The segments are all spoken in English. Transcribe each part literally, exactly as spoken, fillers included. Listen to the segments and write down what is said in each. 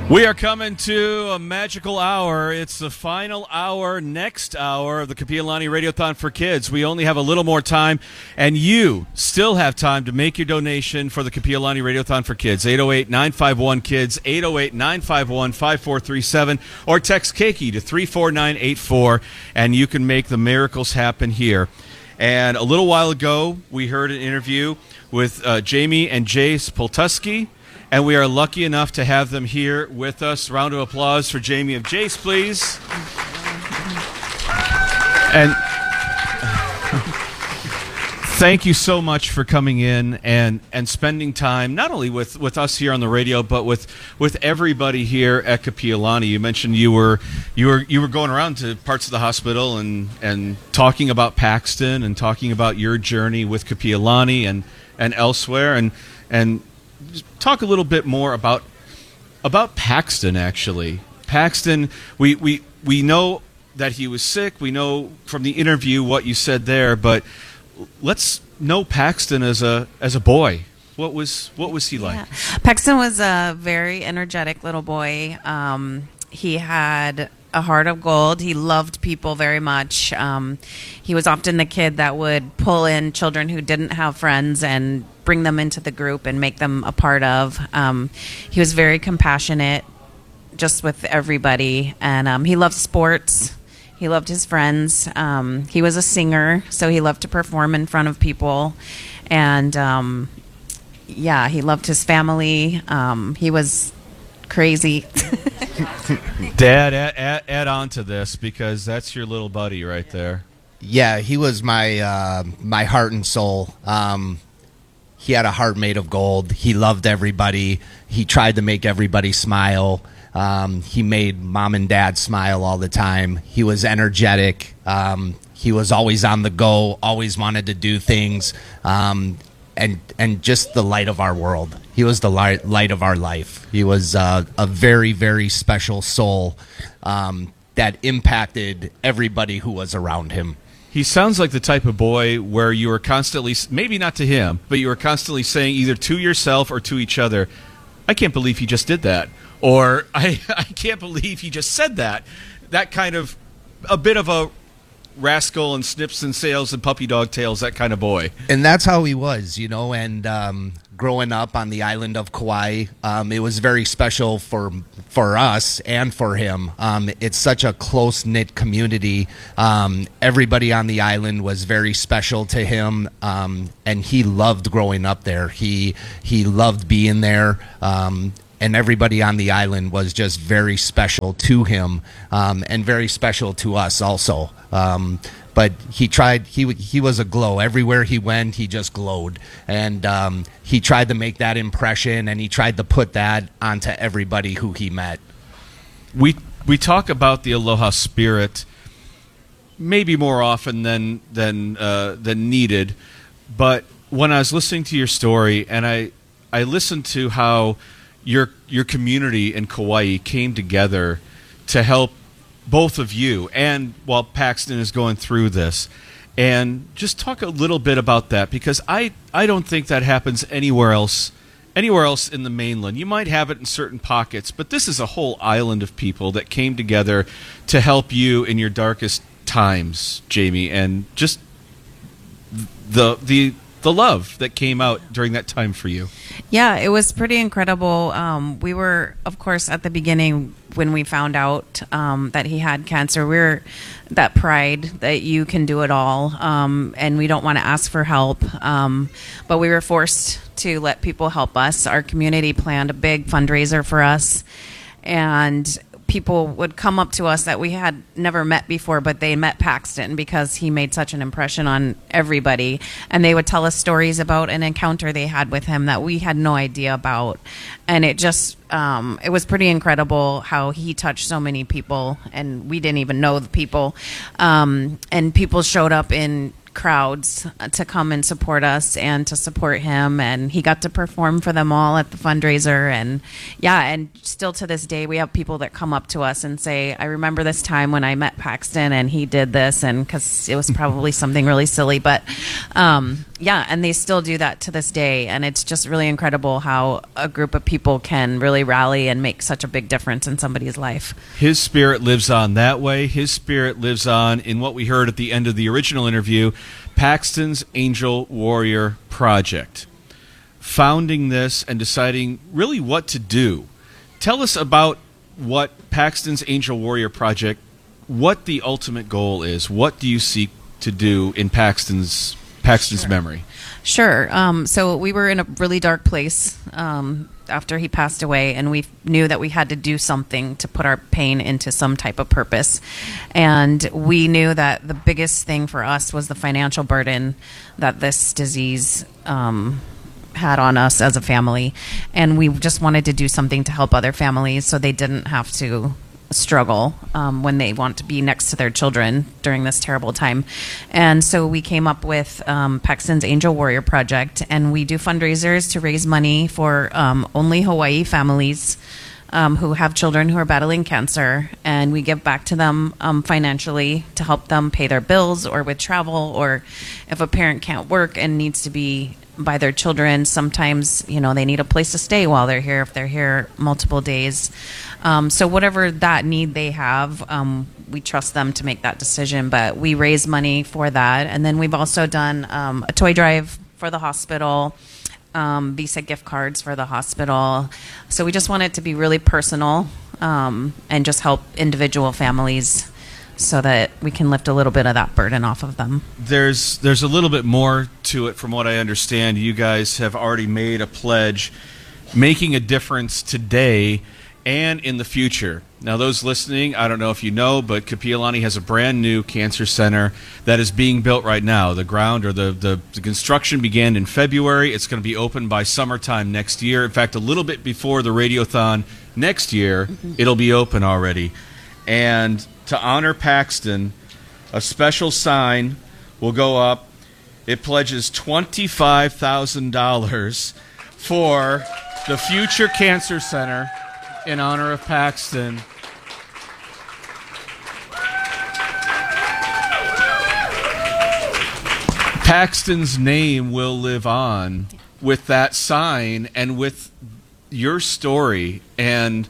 We are coming to a magical hour. It's the final hour, next hour of the Kapi'olani Radiothon for Kids. We only have a little more time, and you still have time to make your donation for the Kapi'olani Radiothon for Kids. eight oh eight, nine five one, KIDS, eight oh eight, nine five one, five four three seven, or text Keiki to three four nine eight four, and you can make the miracles happen here. And a little while ago, we heard an interview with uh, Jamie and Jace Poltuski, and we are lucky enough to have them here with us. Round of applause for Jamie and Jace, please. And thank you so much for coming in and, and spending time, not only with, with us here on the radio, but with, with everybody here at Kapi'olani. You mentioned you were you were you were going around to parts of the hospital and, and talking about Paxton and talking about your journey with Kapi'olani and, and elsewhere, and and just talk a little bit more about about Paxton. Actually, Paxton, we, we we know that he was sick. We know from the interview what you said there, but let's know Paxton as a as a boy. What was what was he like? Yeah. Paxton was a very energetic little boy. Um, he had a heart of gold. He loved people very much. Um, he was often the kid that would pull in children who didn't have friends and bring them into the group and make them a part of. Um, he was very compassionate just with everybody, and um, he loved sports. He loved his friends. Um, he was a singer, so he loved to perform in front of people. And, um, yeah, he loved his family. Um, he was crazy. Dad, add, add, add on to this, because that's your little buddy right there. Yeah, he was my uh, my heart and soul. Um, he had a heart made of gold. He loved everybody. He tried to make everybody smile. Um, he made mom and dad smile all the time. He was energetic. Um, he was always on the go, always wanted to do things, um, and and just the light of our world. He was the light, light of our life. He was uh, a very, very special soul um, that impacted everybody who was around him. He sounds like the type of boy where you were constantly, maybe not to him, but you were constantly saying either to yourself or to each other, I can't believe he just did that. Or, I, I can't believe he just said that. That kind of, a bit of a rascal and snips and sails and puppy dog tails, that kind of boy. And that's how he was, you know, and um, growing up on the island of Kauai, um, it was very special for for us and for him. Um, it's such a close-knit community. Um, everybody on the island was very special to him, um, and he loved growing up there. He, he loved being there. Um, And everybody on the island was just very special to him, um, and very special to us also. Um, but he tried, he he was a glow. Everywhere he went, he just glowed. And um, he tried to make that impression, and he tried to put that onto everybody who he met. We we talk about the Aloha spirit maybe more often than, than, uh, than needed. But when I was listening to your story, and I, I listened to how your your community in Kauai came together to help both of you, and while Paxton is going through this, and just talk a little bit about that, because I, I don't think that happens anywhere else anywhere else in the mainland. You might have it in certain pockets, but this is a whole island of people that came together to help you in your darkest times, Jamie, and just the the the love that came out during that time for you. Yeah, it was pretty incredible. Um, we were, of course, at the beginning when we found out um, that he had cancer, we were that pride that you can do it all, um, and we don't want to ask for help. Um, but we were forced to let people help us. Our community planned a big fundraiser for us, and people would come up to us that we had never met before, but they met Paxton because he made such an impression on everybody. And they would tell us stories about an encounter they had with him that we had no idea about. And it just, um, it was pretty incredible how he touched so many people, and we didn't even know the people. Um, and people showed up in crowds to come and support us and to support him, and he got to perform for them all at the fundraiser. And yeah, and still to this day we have people that come up to us and say, I remember this time when I met Paxton and he did this, and because it was probably something really silly, but um yeah, and they still do that to this day. And it's just really incredible how a group of people can really rally and make such a big difference in somebody's life. His spirit lives on that way. His spirit lives on in what we heard at the end of the original interview, Paxton's Angel Warrior Project. Founding this and deciding really what to do. Tell us about what Paxton's Angel Warrior Project, what the ultimate goal is. What do you seek to do in Paxton's Paxton's Sure. memory? Sure. Um, so we were in a really dark place um, after he passed away, and we knew that we had to do something to put our pain into some type of purpose. And we knew that the biggest thing for us was the financial burden that this disease um, had on us as a family. And we just wanted to do something to help other families so they didn't have to struggle um, when they want to be next to their children during this terrible time. And so we came up with um, Paxton's Angel Warrior Project, and we do fundraisers to raise money for um, only Hawaii families um, who have children who are battling cancer, and we give back to them um, financially to help them pay their bills or with travel, or if a parent can't work and needs to be by their children, sometimes, you know, they need a place to stay while they're here if they're here multiple days. Um, so whatever that need they have, um, we trust them to make that decision, but we raise money for that. And then we've also done um, a toy drive for the hospital, um, Visa gift cards for the hospital. So we just want it to be really personal um, and just help individual families so that we can lift a little bit of that burden off of them. There's there's a little bit more to it from what I understand. You guys have already made a pledge making a difference today and in the future. Now, those listening, I don't know if you know, but Kapi'olani has a brand new cancer center that is being built right now. The ground or the, the, the construction began in February. It's going to be open by summertime next year. In fact, a little bit before the Radiothon next year, mm-hmm. it'll be open already. And to honor Paxton, a special sign will go up. It pledges twenty-five thousand dollars for the Future Cancer Center in honor of Paxton. Paxton's name will live on with that sign and with your story. And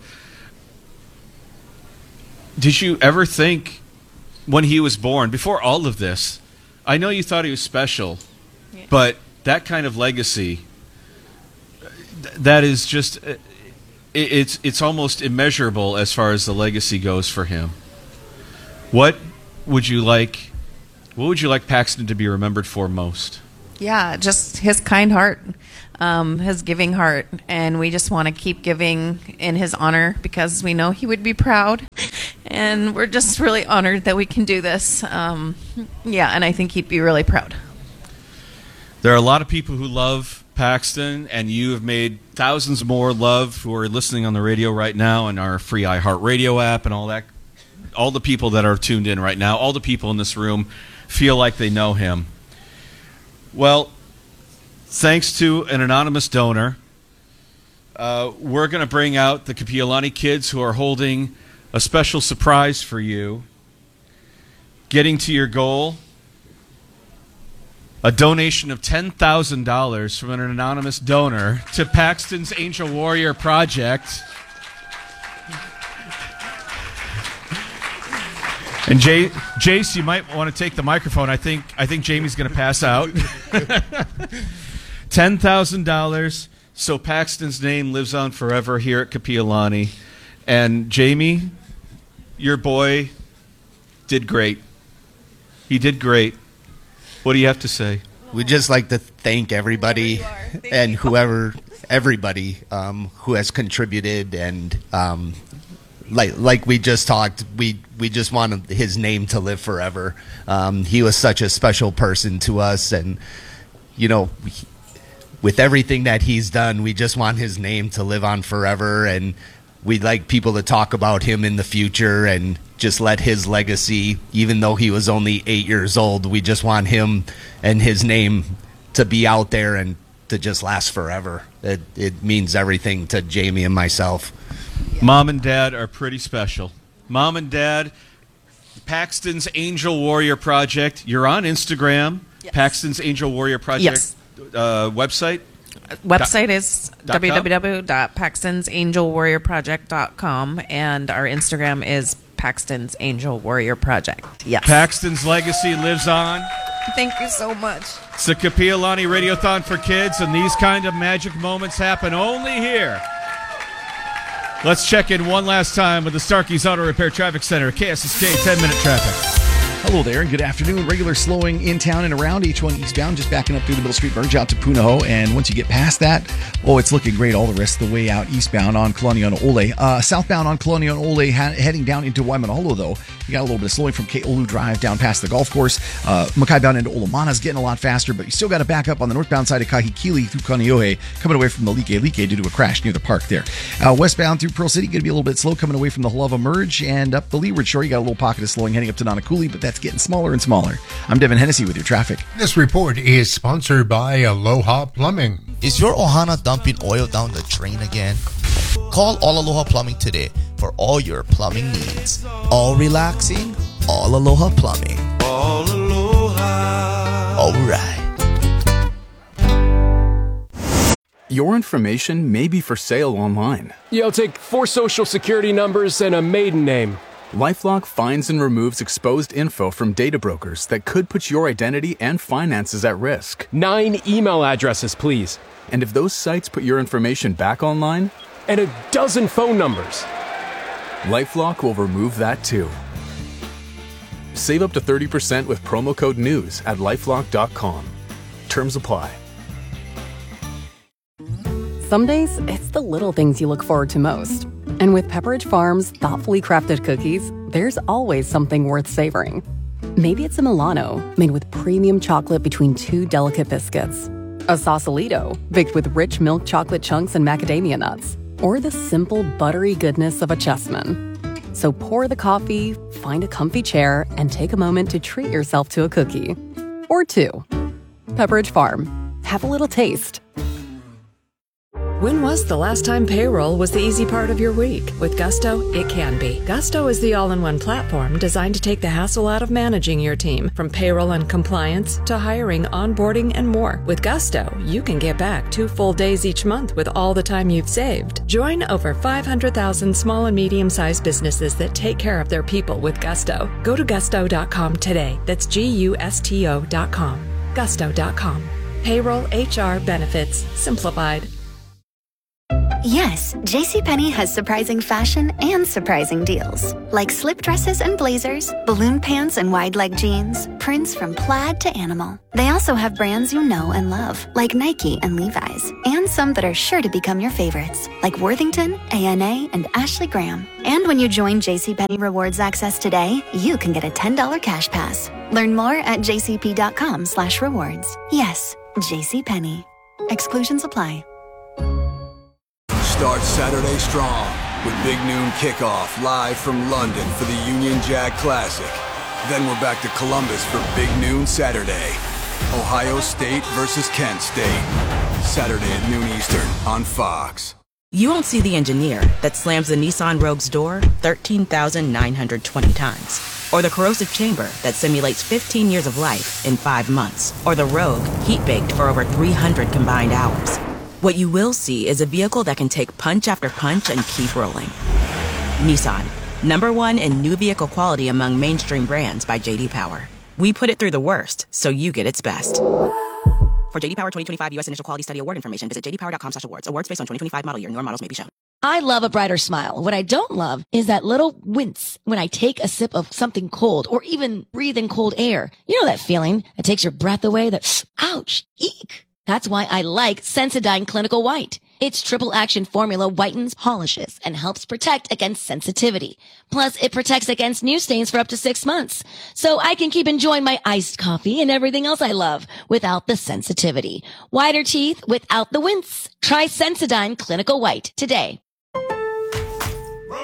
did you ever think when he was born, before all of this, I know you thought he was special, yeah. but that kind of legacy, that is just, it's it's almost immeasurable as far as the legacy goes for him. What would you like, what would you like Paxton to be remembered for most? Yeah, just his kind heart, um, his giving heart, and we just want to keep giving in his honor because we know he would be proud. And we're just really honored that we can do this. Um, yeah, and I think he'd be really proud. There are a lot of people who love Paxton, and you have made thousands more love who are listening on the radio right now and our free iHeartRadio app and all that. All the people that are tuned in right now, all the people in this room feel like they know him. Well, thanks to an anonymous donor, uh, we're going to bring out the Kapi'olani kids who are holding a special surprise for you. Getting to your goal, a donation of ten thousand dollars from an anonymous donor to Paxton's Angel Warrior Project. And Jay, Jace, you might want to take the microphone. I think I think Jamie's going to pass out. ten thousand dollars so Paxton's name lives on forever here at Kapi'olani. And Jamie, your boy did great. He did great. What do you have to say? We'd just like to thank everybody Thank and you. whoever, everybody um, who has contributed. And um, like like we just talked, we, we just want his name to live forever. Um, he was such a special person to us. And, you know, with everything that he's done, we just want his name to live on forever. And we'd like people to talk about him in the future and just let his legacy, even though he was only eight years old, we just want him and his name to be out there and to just last forever. It, it means everything to Jamie and myself. Yeah. Mom and Dad are pretty special. Mom and Dad, Paxton's Angel Warrior Project, you're on Instagram. Yes. Paxton's Angel Warrior Project yes. uh, website? Website is dot w w w dot paxtons angel warrior project dot com, and our Instagram is Paxton's Angel Warrior Project. Yes. Paxton's legacy lives on. Thank you so much. It's the Kapi'olani Radiothon for kids, and these kind of magic moments happen only here. Let's check in one last time with the Starkey's Auto Repair Traffic Center, K S S K ten-minute traffic. Hello there, and good afternoon. Regular slowing in town and around H one eastbound, just backing up through the Middle Street merge out to Punahou. And once you get past that, oh, it's looking great all the rest of the way out eastbound on Kalanianaole. Uh, southbound on Kalanianaole, ha- heading down into Waimanalo, though. You got a little bit of slowing from Ke'olu Drive down past the golf course. Uh, Mackay bound into Olomana is getting a lot faster, but you still got to back up on the northbound side of Kahikili through Kaneohe, coming away from the Like Like due to a crash near the park there. Uh, westbound through Pearl City, going to be a little bit slow coming away from the Halava merge, and up the Leeward Shore, you got a little pocket of slowing heading up to Nanakuli, but that's getting smaller and smaller. I'm Devin Hennessy with your traffic. This report is sponsored by Aloha Plumbing. Is your Ohana dumping oil down the drain again? Call All Aloha Plumbing today for all your plumbing needs. All relaxing, All Aloha Plumbing. All Aloha. All right. Your information may be for sale online. Yeah, I'll take four social security numbers and a maiden name. LifeLock finds and removes exposed info from data brokers that could put your identity and finances at risk. Nine email addresses, please. And if those sites put your information back online? And a dozen phone numbers. LifeLock will remove that too. Save up to thirty percent with promo code NEWS at lifelock dot com. Terms apply. Some days, it's the little things you look forward to most. And with Pepperidge Farm's thoughtfully crafted cookies, there's always something worth savoring. Maybe it's a Milano, made with premium chocolate between two delicate biscuits. A Sausalito, baked with rich milk chocolate chunks and macadamia nuts. Or the simple, buttery goodness of a Chessman. So pour the coffee, find a comfy chair, and take a moment to treat yourself to a cookie. Or two. Pepperidge Farm. Have a little taste. When was the last time payroll was the easy part of your week? With Gusto, it can be. Gusto is the all-in-one platform designed to take the hassle out of managing your team, from payroll and compliance to hiring, onboarding, and more. With Gusto, you can get back two full days each month with all the time you've saved. Join over five hundred thousand small and medium-sized businesses that take care of their people with Gusto. Go to gusto dot com today. That's G U S T O dot com. gusto dot com. Payroll, H R, benefits, simplified. Yes, JCPenney has surprising fashion and surprising deals. Like slip dresses and blazers, balloon pants and wide leg jeans, prints from plaid to animal. They also have brands you know and love, like Nike and Levi's, and some that are sure to become your favorites, like Worthington, A N A, and Ashley Graham. And when you join JCPenney Rewards Access today, you can get a ten dollars cash pass. Learn more at jcp.com slash rewards. Yes, JCPenney. Exclusions apply. Start Saturday strong with Big Noon Kickoff live from London for the Union Jack Classic. Then we're back to Columbus for Big Noon Saturday. Ohio State versus Kent State. Saturday at noon Eastern on Fox. You won't see the engineer that slams the Nissan Rogue's door thirteen thousand nine hundred twenty times. Or the corrosive chamber that simulates fifteen years of life in five months. Or the Rogue heat-baked for over three hundred combined hours. What you will see is a vehicle that can take punch after punch and keep rolling. Nissan, number one in new vehicle quality among mainstream brands by J D Power. We put it through the worst, so you get its best. For J D Power twenty twenty-five U S Initial Quality Study Award information, visit j d power dot com slash awards. Awards based on twenty twenty-five model year. Newer models may be shown. I love a brighter smile. What I don't love is that little wince when I take a sip of something cold or even breathe in cold air. You know that feeling that takes your breath away, that, ouch, eek. That's why I like Sensodyne Clinical White. Its triple action formula whitens, polishes, and helps protect against sensitivity. Plus, it protects against new stains for up to six months. So I can keep enjoying my iced coffee and everything else I love without the sensitivity. Whiter teeth without the wince. Try Sensodyne Clinical White today.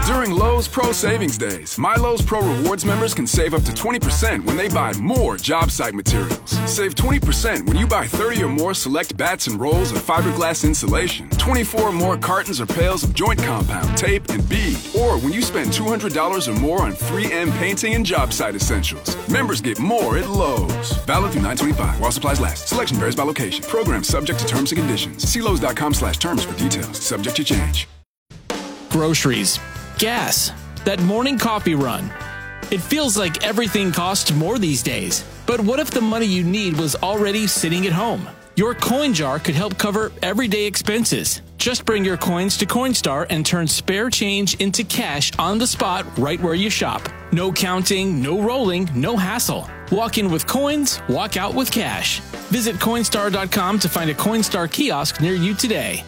During Lowe's Pro Savings Days, My Lowe's Pro Rewards members can save up to twenty percent when they buy more job site materials. Save twenty percent when you buy thirty or more select bats and rolls of fiberglass insulation, twenty-four or more cartons or pails of joint compound, tape, and bead, or when you spend two hundred dollars or more on three M painting and job site essentials. Members get more at Lowe's. Valid through nine twenty-five while supplies last. Selection varies by location. Program subject to terms and conditions. See Lowe's.com slash terms for details. Subject to change. Groceries. Gas. That morning coffee run. It feels like everything costs more these days. But what if the money you need was already sitting at home? Your coin jar could help cover everyday expenses. Just bring your coins to Coinstar and turn spare change into cash on the spot right where you shop. No counting, no rolling, no hassle. Walk in with coins, walk out with cash. Visit Coinstar dot com to find a Coinstar kiosk near you today.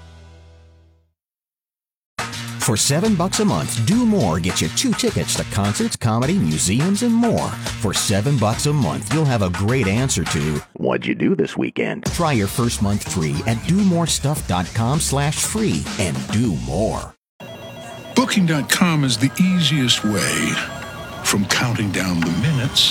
For seven bucks a month, Do More gets you two tickets to concerts, comedy, museums, and more. For seven bucks a month, you'll have a great answer to what'd you do this weekend? Try your first month free at do more stuff dot com slash free and do more. Booking dot com is the easiest way from counting down the minutes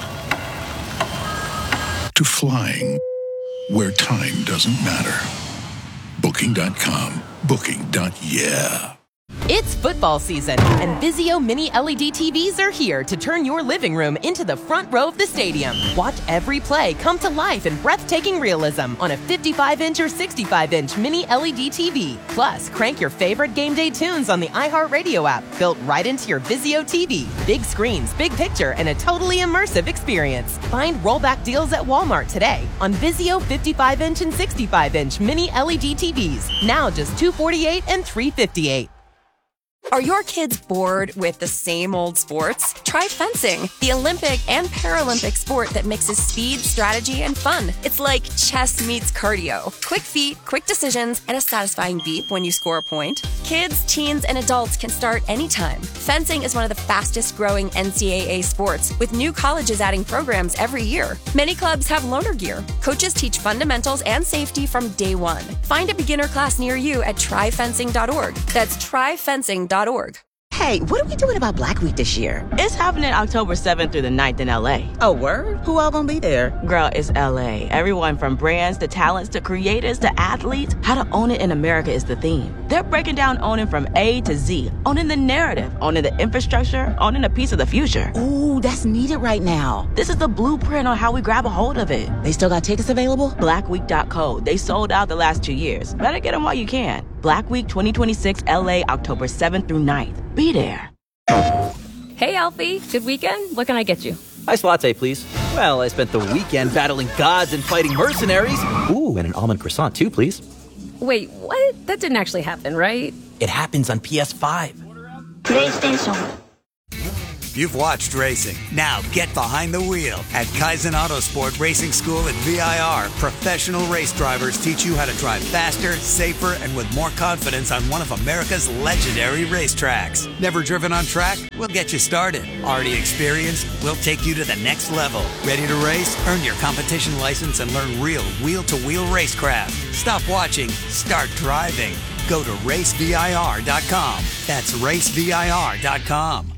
to flying where time doesn't matter. Booking dot com. Booking. Yeah. It's football season, and Vizio Mini L E D T Vs are here to turn your living room into the front row of the stadium. Watch every play come to life in breathtaking realism on a fifty-five inch or sixty-five inch Mini L E D T V. Plus, crank your favorite game day tunes on the iHeartRadio app, built right into your Vizio T V. Big screens, big picture, and a totally immersive experience. Find rollback deals at Walmart today on Vizio fifty-five inch and sixty-five inch Mini L E D T Vs. Now just two hundred forty-eight dollars and three hundred fifty-eight dollars. Are your kids bored with the same old sports? Try fencing, the Olympic and Paralympic sport that mixes speed, strategy, and fun. It's like chess meets cardio. Quick feet, quick decisions, and a satisfying beep when you score a point. Kids, teens, and adults can start anytime. Fencing is one of the fastest growing N C double A sports, with new colleges adding programs every year. Many clubs have loaner gear. Coaches teach fundamentals and safety from day one. Find a beginner class near you at try fencing dot org. That's try fencing dot org. Hey, what are we doing about Black Week this year? It's happening October seventh through the ninth in L A. Oh, word? Who all gonna be there? Girl, it's L A. Everyone from brands to talents to creators to athletes. How to own it in America is the theme. They're breaking down owning from A to Z. Owning the narrative, owning the infrastructure, owning a piece of the future. Ooh, that's needed right now. This is the blueprint on how we grab a hold of it. They still got tickets available? black week dot co. They sold out the last two years. Better get them while you can. Black Week twenty twenty-six L A, October seventh through ninth. Be there. Hey, Alfie. Good weekend? What can I get you? Iced latte, please. Well, I spent the weekend battling gods and fighting mercenaries. Ooh, and an almond croissant, too, please. Wait, what? That didn't actually happen, right? It happens on P S five. PlayStation. You've watched racing. Now get behind the wheel. At Kaizen Autosport Racing School at V I R, professional race drivers teach you how to drive faster, safer, and with more confidence on one of America's legendary racetracks. Never driven on track? We'll get you started. Already experienced? We'll take you to the next level. Ready to race? Earn your competition license and learn real wheel-to-wheel racecraft. Stop watching. Start driving. Go to race V I R dot com. That's race V I R dot com.